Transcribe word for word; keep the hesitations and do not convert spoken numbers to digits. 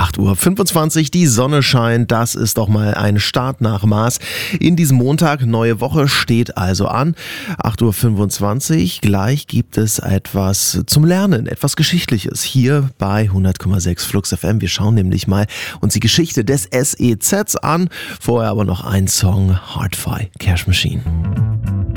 acht Uhr fünfundzwanzig, die Sonne scheint, das ist doch mal ein Start nach Maß. In diesem Montag, neue Woche steht also an. acht Uhr fünfundzwanzig, gleich gibt es etwas zum Lernen, etwas Geschichtliches hier bei hundert Komma sechs Flux F M. Wir schauen nämlich mal uns die Geschichte des S E Zs an. Vorher aber noch ein Song, Hard-Fi Cash Machine.